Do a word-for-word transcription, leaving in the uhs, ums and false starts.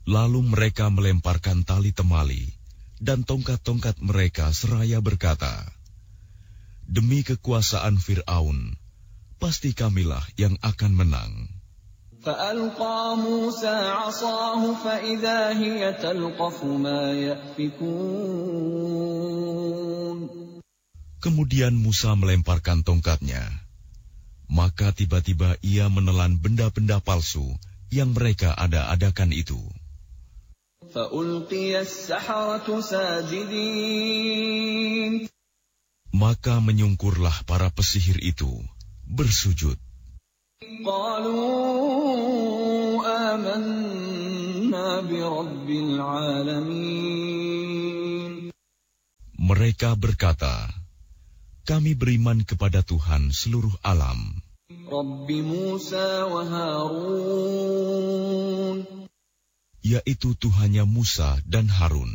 Lalu mereka melemparkan tali temali dan tongkat-tongkat mereka seraya berkata, "Demi kekuasaan Fir'aun, pasti kamilah yang akan menang." فَأَلْقَى مُوسَى عَصَاهُ فَإِذَا هِيَ تَلْقَفُ مَا يَأْفِكُونَ. Kemudian Musa melemparkan tongkatnya, maka tiba-tiba ia menelan benda-benda palsu yang mereka ada-adakan itu. فَأُلْقِيَ السَّحَرَةُ سَاجِدِينَ. Maka menyungkurlah para pesihir itu, bersujud. قَالُوا آمَنَّا بِرَبِّ الْعَالَمِينَ. Mereka berkata, "Kami beriman kepada Tuhan seluruh alam, رَبِّ مُوسَى وَهَارُونَ." yaitu Tuhannya Musa dan Harun.